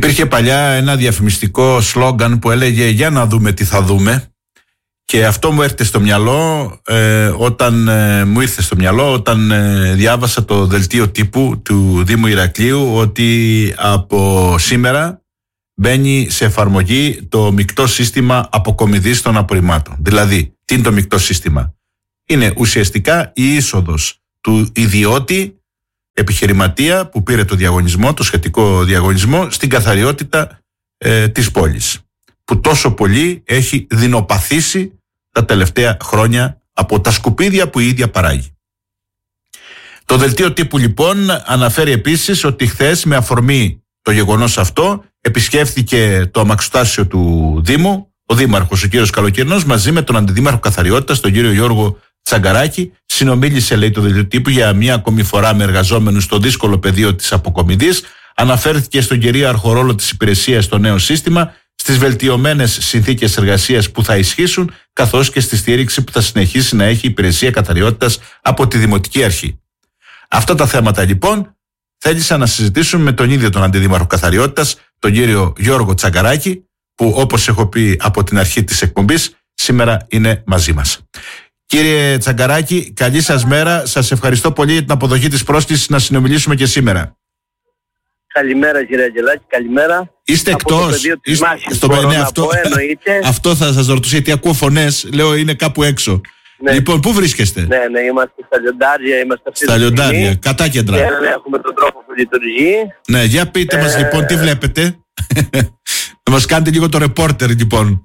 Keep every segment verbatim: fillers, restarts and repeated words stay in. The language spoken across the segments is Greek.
Υπήρχε παλιά ένα διαφημιστικό σλόγγαν που έλεγε «Για να δούμε τι θα δούμε». Και αυτό μου έρχεται στο μυαλό ε, όταν ε, μου ήρθε στο μυαλό όταν ε, διάβασα το δελτίο τύπου του Δήμου Ηρακλείου ότι από σήμερα μπαίνει σε εφαρμογή το μεικτό σύστημα αποκομιδής των απορριμμάτων. Δηλαδή, τι είναι το μεικτό σύστημα? Είναι ουσιαστικά η είσοδος του ιδιώτη επιχειρηματία που πήρε το διαγωνισμό, το σχετικό διαγωνισμό, στην καθαριότητα ε, της πόλης, που τόσο πολύ έχει δεινοπαθήσει τα τελευταία χρόνια από τα σκουπίδια που η ίδια παράγει. Το δελτίο τύπου λοιπόν αναφέρει επίσης ότι χθες, με αφορμή το γεγονός αυτό, επισκέφθηκε το αμαξοστάσιο του Δήμου ο Δήμαρχος, ο κύριος Καλοκαιρινός, μαζί με τον Αντιδήμαρχο Καθαριότητας, τον κύριο Γιώργο Τσαγκαράκη. Συνομίλησε, λέει το δελτίο τύπου, για μία ακόμη φορά με εργαζόμενους στο δύσκολο πεδίο της αποκομιδής. Αναφέρθηκε στον κυρίαρχο ρόλο της υπηρεσίας στο νέο σύστημα, στις βελτιωμένες συνθήκες εργασίας που θα ισχύσουν, καθώς και στη στήριξη που θα συνεχίσει να έχει η υπηρεσία καθαριότητας από τη Δημοτική Αρχή. Αυτά τα θέματα λοιπόν θέλησα να συζητήσουμε με τον ίδιο τον Αντιδήμαρχο Καθαριότητας, τον κύριο Γιώργο Τσαγκαράκη, που όπως έχω πει από την αρχή της εκπομπής, σήμερα είναι μαζί μας. Κύριε Τσαγκαράκη, καλή σας μέρα. Σας ευχαριστώ πολύ για την αποδοχή της πρόσκλησης να συνομιλήσουμε και σήμερα. Καλημέρα κύριε Αγγελάκη, καλημέρα. Είστε εκτός, είστε μάχης, στο ναι, αυτό, πω, αυτό θα σας ρωτούσα, γιατί ακούω φωνές, λέω είναι κάπου έξω. Ναι. Λοιπόν, πού βρίσκεστε? Ναι, ναι, είμαστε στα Λιοντάρια, είμαστε αυτή στα Λιοντάρια, κατά κέντρα. Και έχουμε τον τρόπο που λειτουργεί. Ναι, για πείτε ε... μας λοιπόν τι βλέπετε. Να μας κάνετε λίγο το ρεπόρτερ λοιπόν.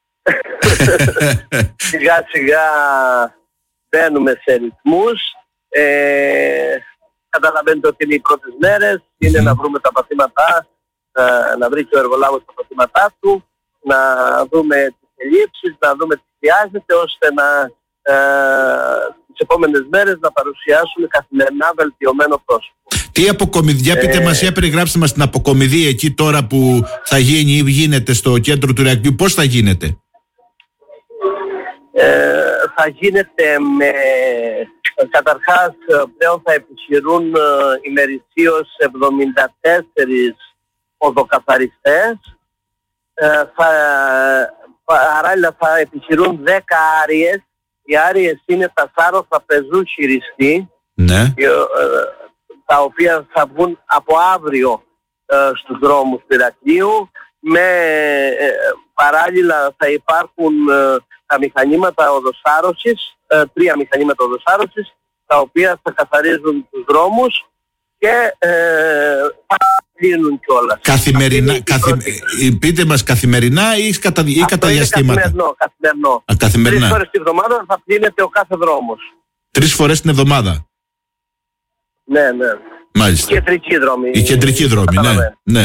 Σιγά σιγά μπαίνουμε σε ρυθμούς. Ε... Καταλαβαίνετε ότι είναι οι πρώτες μέρες, είναι mm. να βρούμε τα παθήματά, να, να βρει και ο εργολάβος τα παθήματά του, να δούμε τις ελλείψεις, να δούμε τι χρειάζεται, ώστε να ε, τις επόμενες μέρες να παρουσιάσουμε καθημερινά βελτιωμένο πρόσωπο. Τι αποκομιδιά, πείτε ε, μας, για περιγράψτε μας την αποκομιδή εκεί τώρα που θα γίνει ή γίνεται στο κέντρο του Ηρακλείου, πώς θα γίνεται? Ε, θα γίνεται με... Καταρχάς πλέον θα επιχειρούν ημερησίως εβδομήντα τέσσερις οδοκαθαριστές. Ε, θα, παράλληλα θα επιχειρούν δέκα άριες. Οι άριες είναι τα σάρωθα πεζού χειριστή, ναι. ε, τα οποία θα βγουν από αύριο ε, στους δρόμους του Ηρακλείου. Με, ε, παράλληλα θα υπάρχουν ε, τα μηχανήματα οδοσάρωσης, ε, τρία μηχανήματα οδοσάρωσης, τα οποία θα καθαρίζουν τους δρόμους και ε, θα κλείνουν κιόλας. Καθημερινά, καθη, ε, πείτε μας καθημερινά ή κατά, ή κατά διαστήματα? Καθημερινό, καθημερινό. Α, καθημερινά. Τρεις φορές την εβδομάδα θα πλύνεται ο κάθε δρόμος. Τρεις φορές την εβδομάδα? Ναι, ναι. Μάλιστα. Η κεντρική δρόμη. Η κεντρική δρόμη, ναι, ναι.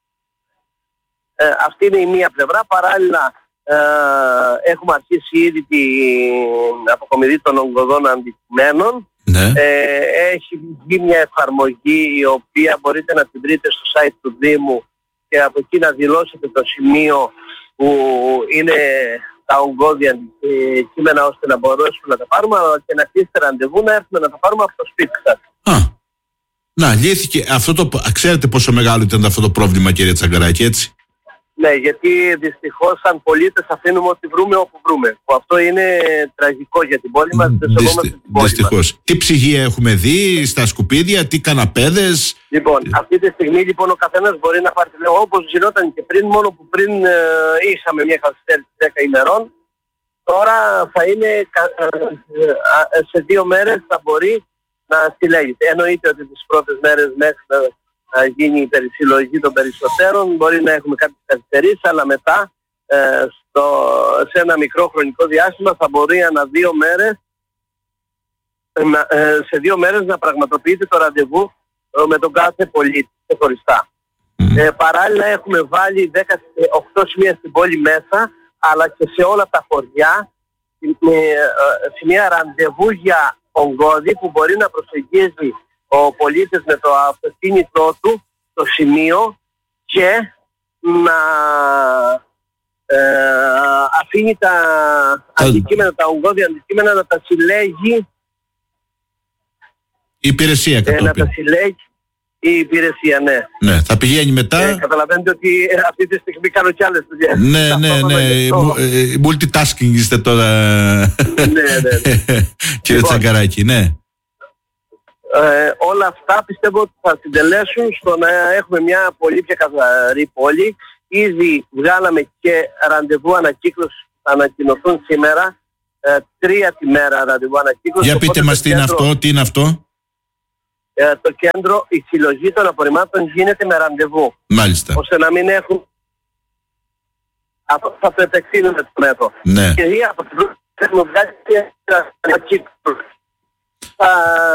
Ε, αυτή είναι η μία πλευρά. Παράλληλα ε, έχουμε αρχίσει ήδη την αποκομιδή των ογκωδών αντικειμένων. Ναι. Ε, έχει βγει μια εφαρμογή η οποία μπορείτε να την βρείτε στο site του Δήμου και από εκεί να δηλώσετε το σημείο που είναι τα ογκώδια αντικείμενα, ώστε να μπορέσουμε να τα πάρουμε, αλλά και να κλείσετε ραντεβού να έρθουμε να τα πάρουμε από το σπίτι σας. Α, να, λύθηκε αυτό το... Ξέρετε πόσο μεγάλο ήταν αυτό το πρόβλημα, κύριε Τσαγκαράκη, έτσι? Ναι, γιατί δυστυχώς σαν πολίτες αφήνουμε ό,τι βρούμε όπου βρούμε. Που αυτό είναι τραγικό για την πόλη μας, δεν σεβόμαστε την πόλη δυστυχώς. μας. Τι ψυγεία έχουμε δει στα σκουπίδια, τι καναπέδες. Λοιπόν, αυτή τη στιγμή λοιπόν ο καθένας μπορεί να πάρει τηλέφωνο, όπως γινόταν και πριν, μόνο που πριν ε, είχαμε μια καθυστέρηση δέκα ημερών. Τώρα θα είναι ε, ε, σε δύο μέρες θα μπορεί να συλλέγεται. Εννοείται ότι τις πρώτες μέρες μέχρι να να γίνει η περισυλλογή των περισσότερων μπορεί να έχουμε κάποιες καθυστερήσεις, αλλά μετά ε, στο, σε ένα μικρό χρονικό διάστημα θα μπορεί ανά δύο μέρες να, ε, σε δύο μέρες να πραγματοποιείται το ραντεβού ε, με τον κάθε πολίτη ξεχωριστά. Mm. Ε, παράλληλα έχουμε βάλει δεκαοκτώ σημεία στην πόλη μέσα, αλλά και σε όλα τα χωριά με ε, σημεία ραντεβού για ογκώδη που μπορεί να προσεγγίζει ο πολίτης με το αυτοκίνητό του το σημείο και να ε, αφήνει τα αντικείμενα, τα ογκώδια αντικείμενα να τα συλλέγει η υπηρεσία κατόπιν. Ε, να τα συλλέγει η υπηρεσία, ναι. Ναι, θα πηγαίνει μετά. Ε, καταλαβαίνετε ότι ε, αυτή τη στιγμή κάνω κι άλλες δουλειές. Ναι, ναι, ναι. Multitasking είστε τώρα. Ναι, ναι. Κύριε Τσαγκαράκη, ναι. Ε, όλα αυτά πιστεύω ότι θα συντελέσουν στο να έχουμε μια πολύ πιο καθαρή πόλη. Ήδη βγάλαμε και ραντεβού ανακύκλωση, θα ανακοινωθούν σήμερα. Ε, τρία τη μέρα ραντεβού ανακύκλωση. Για πείτε μας τι είναι αυτό, τι είναι αυτό. Ε, το κέντρο, η συλλογή των απορριμμάτων γίνεται με ραντεβού. Μάλιστα. Ώστε να μην έχουν... Αυτό θα το επεκτείνουμε το μέτρο. Ναι. Και δύο από τους έχουμε βγάλει ένα ανακύκλωση. Θα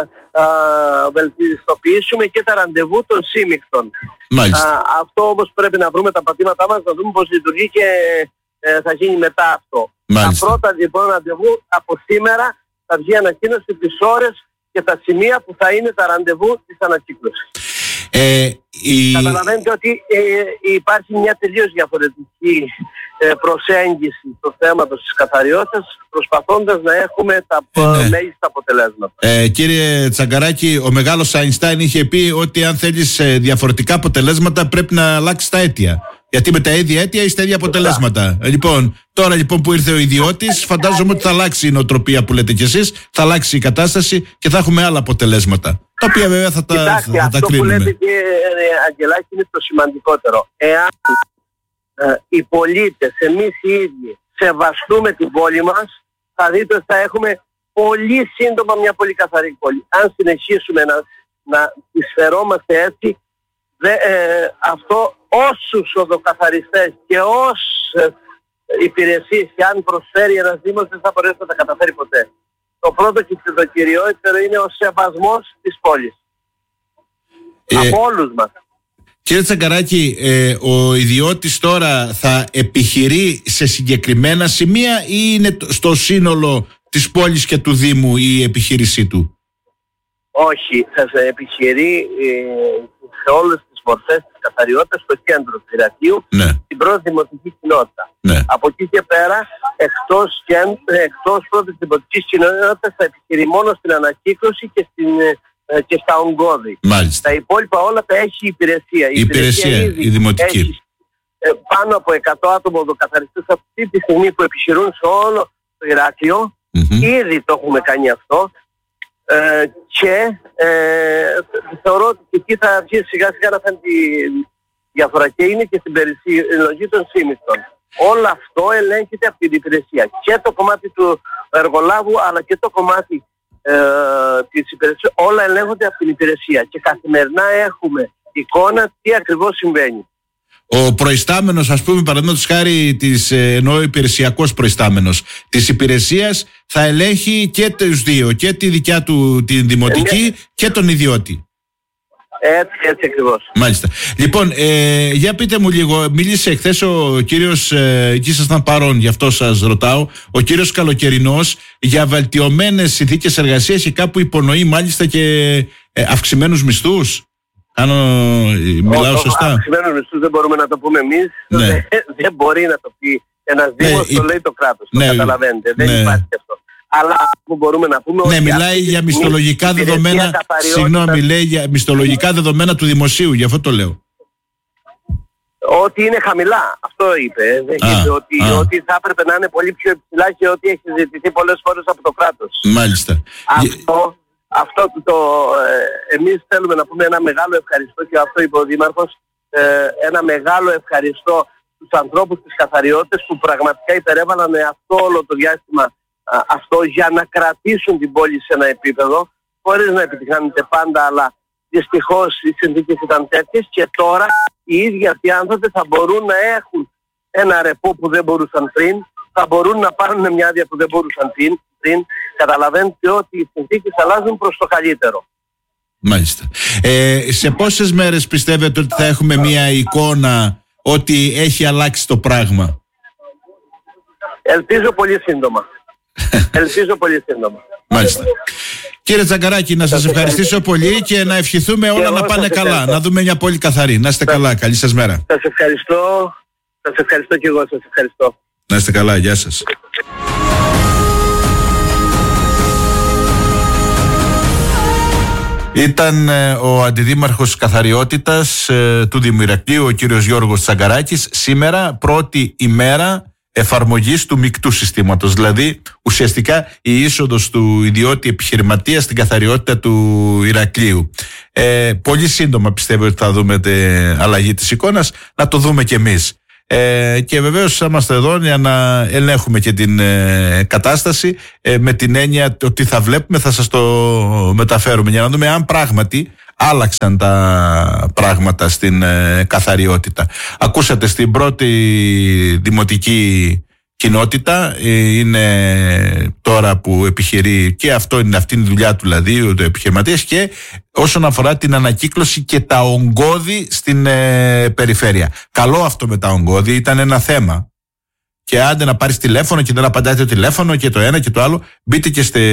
α, βελτιστοποιήσουμε και τα ραντεβού των σύμμικτων. Μάλιστα. Α, αυτό όμως πρέπει να βρούμε τα πατήματά μας, να δούμε πώς λειτουργεί και ε, θα γίνει μετά αυτό. Μάλιστα. Τα πρώτα λοιπόν ραντεβού από σήμερα θα βγει ανακοίνωση τις ώρες και τα σημεία που θα είναι τα ραντεβού της ανακύκλωσης. Ε, η... Καταλαβαίνετε ότι ε, υπάρχει μια τελείως διαφορετική ε, προσέγγιση στο θέμα της καθαριότητας, προσπαθώντας να έχουμε τα ε, ναι. μέγιστα αποτελέσματα. Ε, κύριε Τσαγκαράκη, ο μεγάλος Αϊνστάιν είχε πει ότι αν θέλεις ε, διαφορετικά αποτελέσματα πρέπει να αλλάξεις τα αίτια. Γιατί με τα ίδια αίτια είστε ίδια αποτελέσματα. Ε, λοιπόν, τώρα λοιπόν που ήρθε ο ιδιώτης, φαντάζομαι ότι θα αλλάξει η νοοτροπία που λέτε κι εσείς, θα αλλάξει η κατάσταση και θα έχουμε άλλα αποτελέσματα. Τα οποία βέβαια θα τα, Κοιτάξτε, θα, θα αυτό τα κρίνουμε. Αυτό που λέτε, κύριε Αγγελάκη, είναι το σημαντικότερο. Εάν ε, οι πολίτες, εμείς οι ίδιοι, σεβαστούμε την πόλη μας, θα δείτε ότι θα έχουμε πολύ σύντομα μια πολύ καθαρή πόλη. Αν συνεχίσουμε να, να τη σφερόμαστε έτσι, δε, ε, αυτό όσους οδοκαθαριστές και όσες υπηρεσίες και αν προσφέρει ένας Δήμος δεν θα μπορέσει να τα καταφέρει ποτέ. Το πρώτο και το κυριότερο είναι ο σεβασμός της πόλης. Ε, από όλους μας. Κύριε Τσαγκαράκη, ε, ο ιδιώτης τώρα θα επιχειρεί σε συγκεκριμένα σημεία ή είναι στο σύνολο της πόλης και του Δήμου η επιχείρησή του? Όχι, θα σε επιχειρεί ε, σε όλες τις μορφές της καθαριότητας στο κέντρο του Ηρακλείου, ναι. στην πρώτη δημοτική κοινότητα. Ναι. Από εκεί και πέρα, εκτός, εκτός πρώτης δημοτικής κοινότητας θα επιχειρεί μόνο στην ανακύκλωση και, στην, και στα ογκώδη. Μάλιστα. Τα υπόλοιπα όλα τα έχει η υπηρεσία. Η υπηρεσία, υπηρεσία η δημοτική. Έχει ε, πάνω από εκατό άτομα οδοκαθαριστές αυτή τη στιγμή που επιχειρούν σε όλο το Ηράκλειο. Mm-hmm. Ήδη το έχουμε κάνει αυτό. Ε, και ε, θεωρώ ότι εκεί θα αρχίσει σιγά σιγά να φαίνεται η διαφορά και είναι και στην περισυλλογή των σύμμικτων. Όλο αυτό ελέγχεται από την υπηρεσία. Και το κομμάτι του εργολάβου αλλά και το κομμάτι ε, της υπηρεσίας, όλα ελέγχονται από την υπηρεσία και καθημερινά έχουμε εικόνα τι ακριβώς συμβαίνει. Ο προϊστάμενος, ας πούμε, παραδείγματος χάρη, της, εννοώ υπηρεσιακός προϊστάμενος της υπηρεσίας, θα ελέγχει και τους δύο, και τη δικιά του την δημοτική ε, και τον ιδιώτη. Έτσι, έτσι ακριβώς. Μάλιστα. Λοιπόν, ε, για πείτε μου λίγο, μίλησε χθες ο κύριος, ε, εκεί ήσασταν παρόν, γι' αυτό σας ρωτάω, ο κύριος Καλοκαιρινός για βελτιωμένες συνθήκες εργασίας και κάπου υπονοεί μάλιστα και ε, αυξημένους μισθούς. Αν μιλάω ο, σωστά. Αυξημένους μισθούς δεν μπορούμε να το πούμε εμείς. Ναι. Δεν, δεν μπορεί να το πει ένας Δήμος, ναι, το λέει το κράτος. Το ναι, καταλαβαίνετε. Δεν ναι. υπάρχει αυτό. Αλλά που μπορούμε να πούμε... Ναι, μιλάει για μισθολογικά δεδομένα. Συγγνώμη, λέει για μισθολογικά δεδομένα του δημοσίου, γι' αυτό το λέω. Ότι είναι χαμηλά. Αυτό είπε. Δεν είπε ότι, ότι θα έπρεπε να είναι πολύ πιο υψηλά και ότι έχει ζητηθεί πολλές φορές από το κράτος. Μάλιστα. Αυτό... Αυτό το, ε, εμείς θέλουμε να πούμε ένα μεγάλο ευχαριστώ και αυτό είπε ο Δήμαρχος, ε, ένα μεγάλο ευχαριστώ στους ανθρώπους της καθαριότητας που πραγματικά υπερέβαλαν αυτό όλο το διάστημα α, αυτό για να κρατήσουν την πόλη σε ένα επίπεδο χωρίς να επιτυχάνεται πάντα, αλλά δυστυχώς οι συνθήκες ήταν τέτοιες και τώρα οι ίδιοι αυτοί οι άνθρωποι θα μπορούν να έχουν ένα ρεπό που δεν μπορούσαν πριν, θα μπορούν να πάρουν μια άδεια που δεν μπορούσαν πριν. Πριν, καταλαβαίνετε ότι οι συνθήκες αλλάζουν προς το καλύτερο. Μάλιστα. Ε, σε πόσες μέρες πιστεύετε ότι θα έχουμε μια εικόνα ότι έχει αλλάξει το πράγμα? Ελπίζω πολύ σύντομα. Ελπίζω πολύ σύντομα. Μάλιστα. Κύριε Τσαγκαράκη, να σας ευχαριστήσω πολύ και να ευχηθούμε όλα να πάνε καλά. Να δούμε μια πόλη καθαρή. Να είστε καλά. Καλή σας μέρα. Σας ευχαριστώ. Σας ευχαριστώ και εγώ. Σας ευχαριστώ. Να είστε καλά. Γεια σας. Ήταν ε, ο αντιδήμαρχος καθαριότητας ε, του Δήμου Ηρακλείου, ο κύριος Γιώργος Τσαγκαράκης, σήμερα πρώτη ημέρα εφαρμογής του μεικτού συστήματος, δηλαδή ουσιαστικά η είσοδος του ιδιώτη επιχειρηματία στην καθαριότητα του Ηρακλείου. Ε, πολύ σύντομα πιστεύω ότι θα δούμε την αλλαγή της εικόνας, να το δούμε κι εμείς. Ε, και βεβαίως είμαστε εδώ για να ελέγχουμε και την ε, κατάσταση ε, με την έννοια ότι θα βλέπουμε, θα σας το μεταφέρουμε για να δούμε αν πράγματι άλλαξαν τα πράγματα στην ε, καθαριότητα. Ακούσατε στην πρώτη δημοτική κοινότητα, ε, είναι τώρα που επιχειρεί, και αυτό είναι, αυτή είναι η δουλειά του δηλαδή, ο επιχειρηματίας, και όσον αφορά την ανακύκλωση και τα ογκώδη στην ε, περιφέρεια. Καλό αυτό με τα ογκώδη, ήταν ένα θέμα. Και άντε να πάρεις τηλέφωνο και δεν απαντάει το τηλέφωνο και το ένα και το άλλο, μπείτε και στε,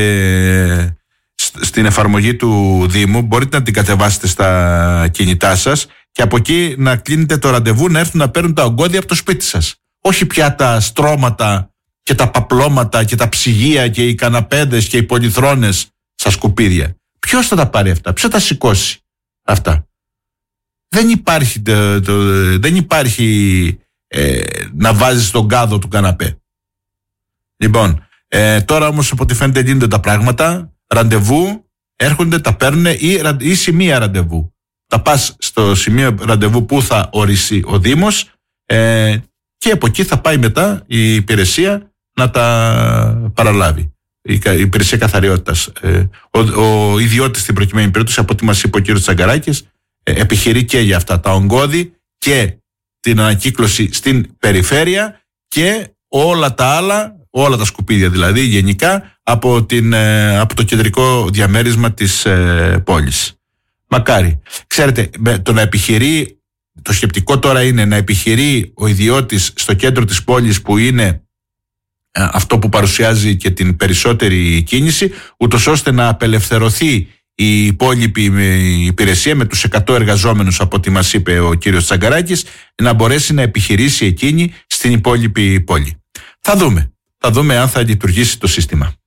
στην εφαρμογή του Δήμου, μπορείτε να την κατεβάσετε στα κινητά σας και από εκεί να κλείνετε το ραντεβού να έρθουν να παίρνουν τα ογκώδια από το σπίτι σας. Όχι πια τα στρώματα και τα παπλώματα και τα ψυγεία και οι καναπέδες και οι πολυθρόνες στα σκουπίδια. Ποιος θα τα πάρει αυτά, ποιος θα τα σηκώσει αυτά? Δεν υπάρχει, το, το, δεν υπάρχει ε, να βάζεις τον κάδο του καναπέ. Λοιπόν, ε, τώρα όμως από ό,τι φαίνεται γίνονται τα πράγματα. Ραντεβού έρχονται, τα παίρνουν ή, ή σημεία ραντεβού. Θα πας στο σημείο ραντεβού που θα ορίσει ο Δήμος ε, και από εκεί θα πάει μετά η υπηρεσία να τα παραλάβει. Η υπηρεσία καθαριότητας. Ε, ο, ο ιδιώτης στην προκειμένη περίπτωση, από ό,τι μας είπε ο κ. Τσαγκαράκης, ε, επιχειρεί και για αυτά τα ογκώδη και την ανακύκλωση στην περιφέρεια και όλα τα άλλα, όλα τα σκουπίδια δηλαδή γενικά, από, την, ε, από το κεντρικό διαμέρισμα της ε, πόλης. Μακάρι. Ξέρετε, το να επιχειρεί, το σκεπτικό τώρα είναι να επιχειρεί ο ιδιώτης στο κέντρο της πόλης, που είναι αυτό που παρουσιάζει και την περισσότερη κίνηση, ούτως ώστε να απελευθερωθεί η υπόλοιπη υπηρεσία με τους εκατό εργαζόμενους, από ό,τι μας είπε ο κύριος Τσαγκαράκης, να μπορέσει να επιχειρήσει εκείνη στην υπόλοιπη πόλη. Θα δούμε. Θα δούμε αν θα λειτουργήσει το σύστημα.